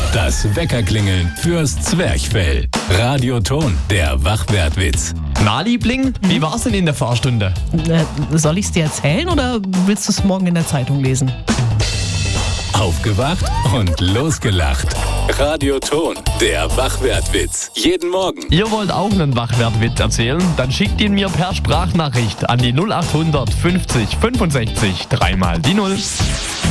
Das Weckerklingeln fürs Zwerchfell. Radioton, der Wachwertwitz. Na, Liebling, wie war's denn in der Fahrstunde? Soll ich's dir erzählen oder willst du es morgen in der Zeitung lesen? Aufgewacht und losgelacht. Radioton, der Wachwertwitz. Jeden Morgen. Ihr wollt auch einen Wachwertwitz erzählen? Dann schickt ihn mir per Sprachnachricht an die 0800 50 65 3 mal die 0.